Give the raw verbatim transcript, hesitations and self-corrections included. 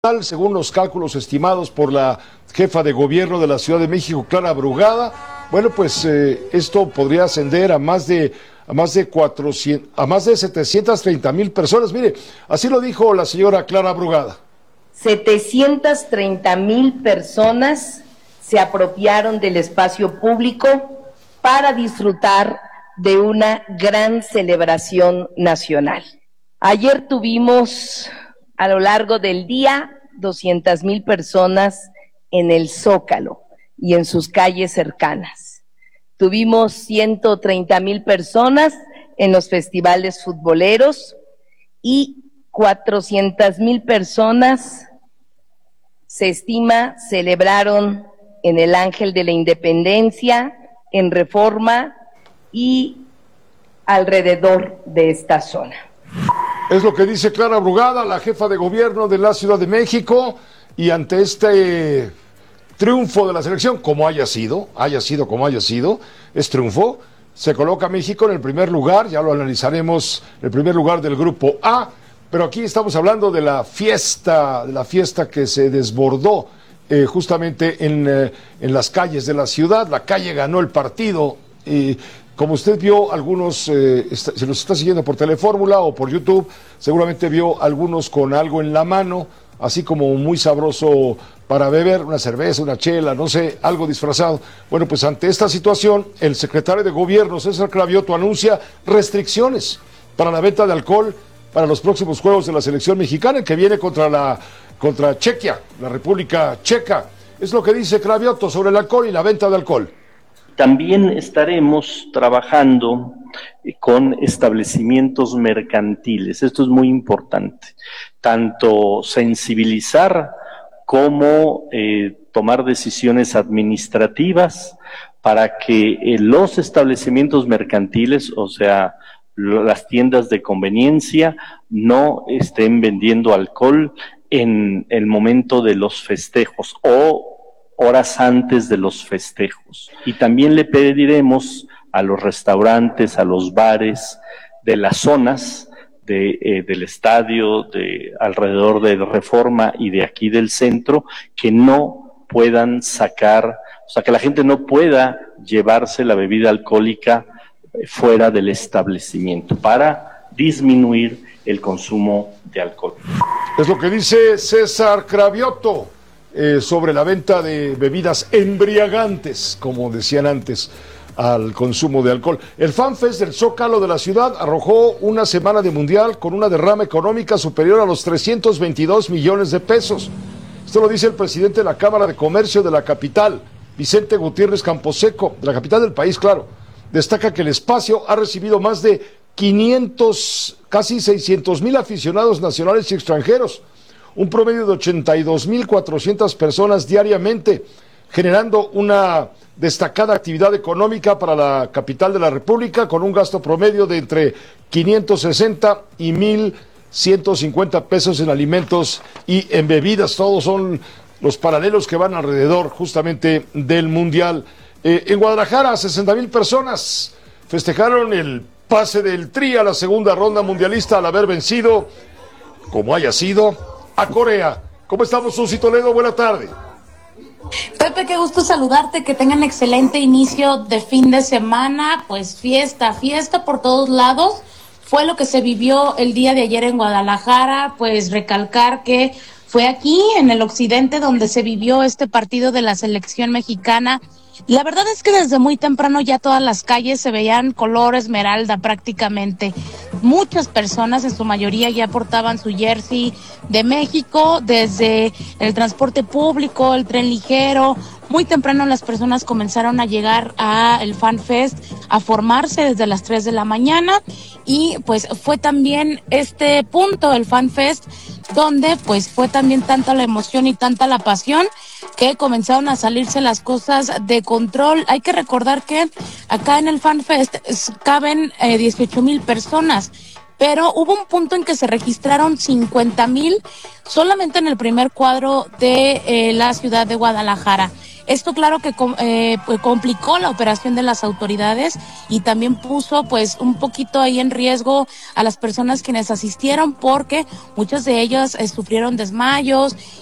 Según los cálculos estimados por la jefa de gobierno de la Ciudad de México, Clara Brugada, bueno, pues eh, esto podría ascender a más de a más de cuatrocientos, a más de setecientas treinta mil personas. Mire, así lo dijo la señora Clara Brugada. setecientas treinta mil personas se apropiaron del espacio público para disfrutar de una gran celebración nacional. Ayer tuvimos a lo largo del día doscientas mil personas en el Zócalo y en sus calles cercanas. Tuvimos ciento treinta mil personas en los festivales futboleros y cuatrocientas mil personas, se estima, celebraron en el Ángel de la Independencia, en Reforma y alrededor de esta zona. Es lo que dice Clara Brugada, la jefa de gobierno de la Ciudad de México, y ante este triunfo de la selección, como haya sido, haya sido como haya sido, es triunfo, se coloca a México en el primer lugar, ya lo analizaremos, el primer lugar del grupo A, pero aquí estamos hablando de la fiesta, de la fiesta que se desbordó eh, justamente en, eh, en las calles de la ciudad. La calle ganó el partido, y como usted vio algunos, eh, está, si nos está siguiendo por Telefórmula o por YouTube, seguramente vio algunos con algo en la mano, así como muy sabroso para beber, una cerveza, una chela, no sé, algo disfrazado. Bueno, pues ante esta situación, el secretario de Gobierno, César Cravioto, anuncia restricciones para la venta de alcohol para los próximos Juegos de la Selección Mexicana, que viene contra la contra Chequia, la República Checa. Es lo que dice Cravioto sobre el alcohol y la venta de alcohol. También estaremos trabajando con establecimientos mercantiles. Esto es muy importante. Tanto sensibilizar como eh, tomar decisiones administrativas para que eh, los establecimientos mercantiles, o sea, las tiendas de conveniencia, no estén vendiendo alcohol en el momento de los festejos o horas antes de los festejos. Y también le pediremos a los restaurantes, a los bares de las zonas de, eh, del estadio, de alrededor de Reforma y de aquí del centro, que no puedan sacar, o sea, que la gente no pueda llevarse la bebida alcohólica fuera del establecimiento para disminuir el consumo de alcohol. Es lo que dice César Cravioto eh, sobre la venta de bebidas embriagantes, como decían antes, al consumo de alcohol. El FanFest del Zócalo de la ciudad arrojó una semana de mundial con una derrama económica superior a los trescientos veintidós millones de pesos. Esto lo dice el presidente de la Cámara de Comercio de la capital, Vicente Gutiérrez Camposeco, de la capital del país, claro. Destaca que el espacio ha recibido más de quinientos, casi seiscientos mil aficionados nacionales y extranjeros, un promedio de ochenta y dos mil cuatrocientas personas diariamente, generando una destacada actividad económica para la capital de la República, con un gasto promedio de entre quinientos sesenta y mil ciento cincuenta pesos en alimentos y en bebidas. Todos son los paralelos que van alrededor justamente del Mundial. Eh, en Guadalajara, sesenta mil personas festejaron el pase del Tri a la segunda ronda mundialista al haber vencido, como haya sido, a Corea. ¿Cómo estamos, Susi Toledo? Buena tarde. Pepe, qué gusto saludarte, que tengan excelente inicio de fin de semana, pues fiesta, fiesta por todos lados. Fue lo que se vivió el día de ayer en Guadalajara, pues recalcar que fue aquí en el occidente donde se vivió este partido de la selección mexicana. La verdad es que desde muy temprano ya todas las calles se veían color esmeralda prácticamente. Muchas personas, en su mayoría, ya portaban su jersey de México, desde el transporte público, el tren ligero. Muy temprano las personas comenzaron a llegar a el FanFest, a formarse desde las tres de la mañana, y pues fue también este punto, el FanFest, donde pues fue también tanta la emoción y tanta la pasión que comenzaron a salirse las cosas de control. Hay que recordar que acá en el FanFest caben eh, dieciocho mil personas, pero hubo un punto en que se registraron cincuenta mil solamente en el primer cuadro de eh, la ciudad de Guadalajara. Esto claro que eh, pues complicó la operación de las autoridades y también puso pues un poquito ahí en riesgo a las personas quienes asistieron, porque muchos de ellos eh, sufrieron desmayos